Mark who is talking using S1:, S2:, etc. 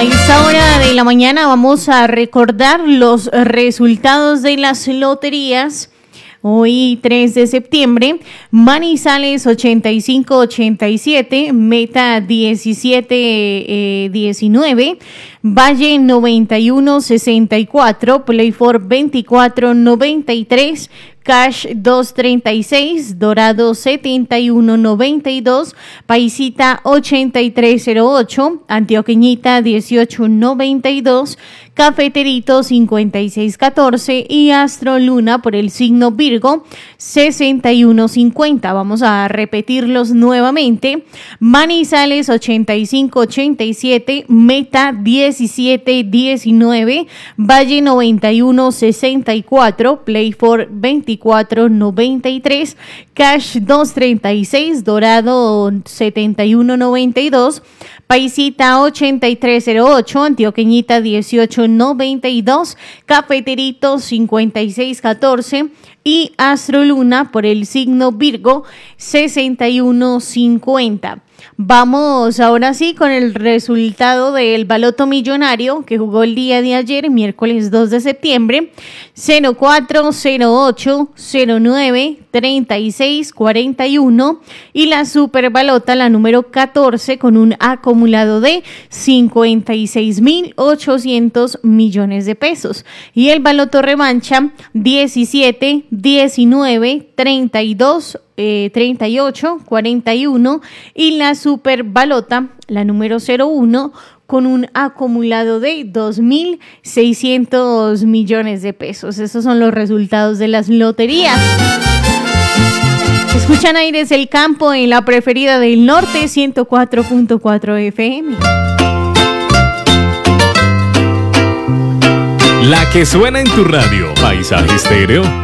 S1: A esta hora de la mañana vamos a recordar los resultados de las loterías. Hoy 3 de septiembre, Manizales 85-87, Meta 17-19, Valle 91-64, Playfor 24-93, Cash 236, Dorado 7192, Paisita 8308, Antioqueñita 1892, Cafeterito 5614 y Astro Luna por el signo Virgo 6150. Vamos a repetirlos nuevamente. Manizales 8587, Meta 1719, Valle 9164, Playfor 2493, Cash 236, Dorado 7192, Paisita 8308, Antioqueñita 1892, Cafeterito 5614 y Astro Luna por el signo Virgo 6150. Vamos ahora sí con el resultado del baloto millonario que jugó el día de ayer, miércoles 2 de septiembre, 04, 08, 09, 36, 41 y la superbalota, la número 14, con un acumulado de 56.800 millones de pesos. Y el baloto revancha, 17, 19, 32, 38, 41 y la superbalota, la número 01, con un acumulado de 2.600 millones de pesos. Esos son los resultados de las loterías. Escuchan Aires del Campo en la preferida del norte, 104.4 FM.
S2: La que suena en tu radio, Paisaje Estéreo.